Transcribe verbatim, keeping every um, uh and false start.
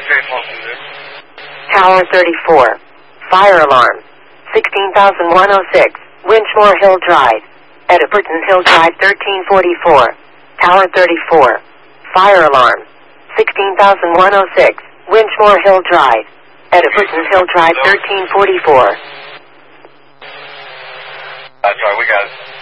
Okay, Falcon there. Tower thirty-four. Fire alarm. sixteen thousand one oh six. Winchmore Hill Drive. Edgerton Hill Drive thirteen forty-four. Tower thirty-four. Fire alarm. sixteen thousand one oh six. Winchmore Hill Drive. Edgerton Hill Drive thirteen forty-four. That's right, we got it.